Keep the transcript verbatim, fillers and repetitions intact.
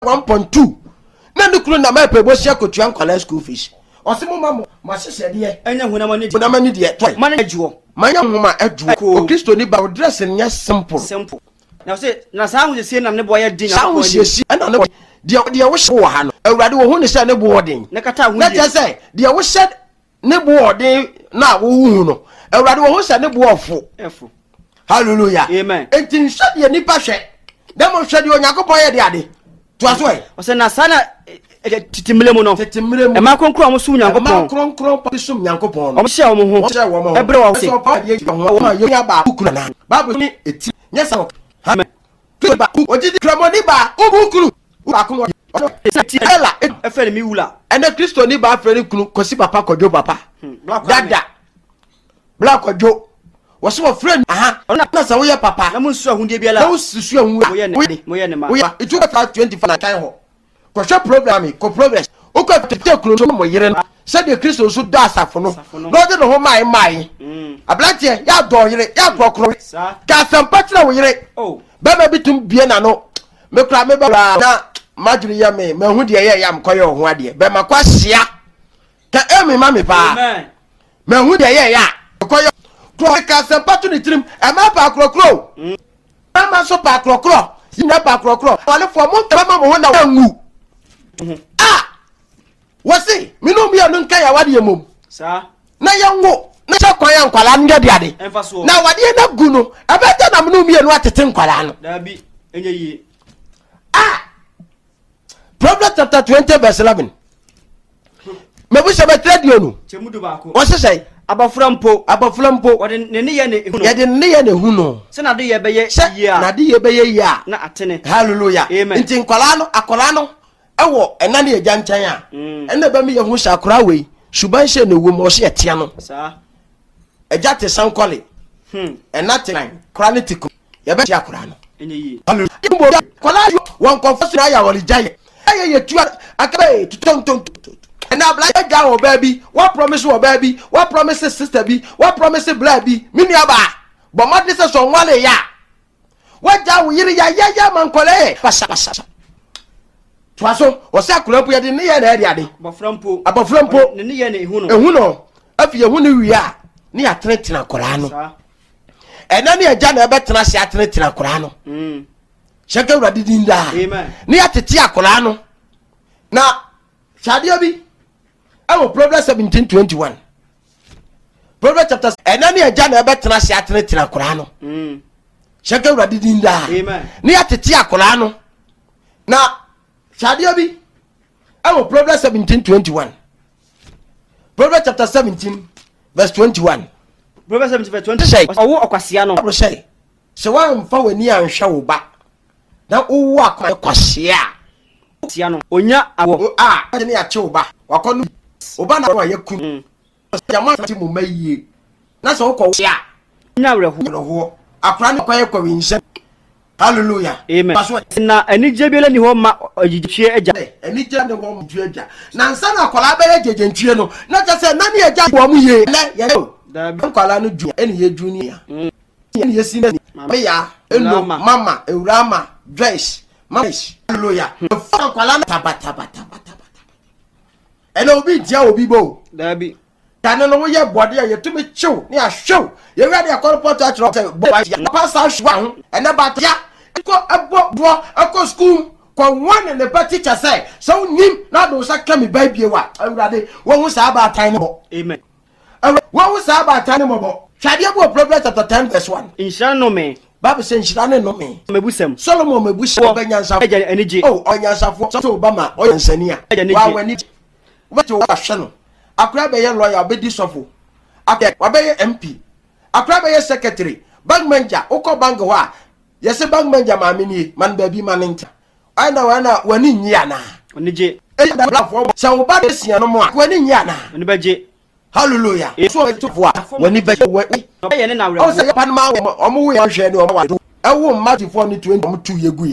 one point two na ne kunu na ma pebo sia kotua nkwala school fees osimo mamo ma hyehyɛ de enya hunamani de hunamani de toy man adwo man ya homa adwo o Kristo ni ba o dress nya simple simple na say na sa hu sie nam ne boy din na hu sie na ne de de wo hye wo ha no awurade wo hu ne sɛ ne bo den ne kata hu na kyɛ sɛ de wo hye ne bo den na wo hu no awurade wo hu sɛ ne bo ofo efo hallelujah amen enti hye de nipa hwɛ dem hwɛ de onyankopɔn yɛ de ade to aso ɛ o se na sana titimile mu no titimile mu e ma konkro am so nyankopɔn ma konkrro pa so nyankopɔn o hye o mo ho e bre wo se o ma yɛ ba kukuru na bible ni eti nyɛ sa amen ba ojidi kramoni ba ubukuru ba ko ela e fe mi wula ene Kristo ni ba fere kunu kosi papa kojo papa dada black kojo woso wo friend aha na sa wo ye papa na mun su ahunde bia la na wo susu ahu mo ye ne mo ye ne ma wo itu ka twenty-four na kan ho ko hwe program ko progress o ko tete kunu so mo yire se de Kristo so da asafo no no de no ho mai mai ablantie ya do yire ya do kro ka sampatra wo yire oh baba bitum bie na no me kra me ba na maduri ya me me hu de ye ya mkoye ho ade be makwa hia ka emi ma me pa amen me hu de ye ya koye kro ka sampatu ni trim e ma pa kro kro ma so pa kro kro ina pa kro kro wale fo mo ta ma mo ho na ngu ah wasi minu mi anu nka ya wade mom sa na ya ngu na cha kwa ya nkwala nga de ade na wade na gu no abeta na minu mi anu atete nkwala no da bi enye yi ah Proverbs chapter twenty verse eleven me bu se betre dio no chemudu ba ko o se sei abafura mpo abafura mpo wode ne ne ye ne hu no ye de ne ye ne hu no se na de ye beye ye na de ye beye ya na atene hallelujah nti nkwala no akola no ewo ena ne eja nchan a ena ba mi ye hu sha akora we suban hye ne wo mo hye etia no sa eja te sankole hm ena te nine quality ko ye be tia akora no enye yi hallelujah kola won confess na ya woli jaye aye ye tu akabe tuton ton and now like ga o baby what promise o baby what promise sister bi what promise blood bi mini aba but madness so nwale ya what ja wo yiri ya ya ya man kole pasa pasa twaso o se akura pu ya de ne ya na ade ade abafura mpo abafura mpo ne ne ye ne hu no ehu no afi ehu ne wi a ne ya tretina kora no ena ne ja na ebetena se atretina kora no mm shaka uradi dinda amen ne ya tete akora no na shadia bi awo Proverbs seventeen twenty-one Proverbs chapter ena ne ja na ebetena se atretina kora no mm shaka uradi dinda amen ne ya tete akora no na shadia bi awo Proverbs seventeen twenty-one Proverbs chapter seventeen verse twenty-one Proverbs seventeen verse twenty owo okwasia no bro say se wa mfa wani anhwa wo ba na owo akwa kwasia sia no onya awo ah ne ya che wo ba wakọ no oba na wa yakun ya ma ti mu maye na so ko sia nya wrehu ho akra ne kwaye kwa winse hallelujah amen na ani jebiele ni ho ma ojijie eja ani je ne ho mu eja na nsa na akwala ba jejentwie no na cha se na ne eja wo mu ye le ye da bi akwala no ju eni ye junior eni ye senior me ya eno mama eurama dress mash hallelujah akwala na taba taba taba taba eno obi dia obi bo da bi kana no ye body ye to me chew ne ahwew ye wi ade akọ report achro say bo ya pass ahwa ho ena ba ya ko abo bo akọ school ko one ne pa teacher say so nim na do sa kami baibie wa awurade wo hu sa ba tan no amen wo hu sa ba tan no bo twade bo Proverbs chapter ten verse one insha no me Bible say insha no me mebusem Solomon mebusem ba nyansa eja enije oh onyansafo so Obama oyansania wa wani wo to wa hwe no akura be ye lawyer be di sofo akwa wa be ye M P akura be ye secretary bank manager uko bank ho a yese bank manager ma amini man ba bi manenta ana wana wani nyia na onije e da platform se wo ba de sia no mo a wani nyia na oni beje hallelujah so to fo a wani beje we ye ne na wre o se pan ma o mo we ya hwe ni o ma wa do e wo mma ti fo ni twenty mo two yegu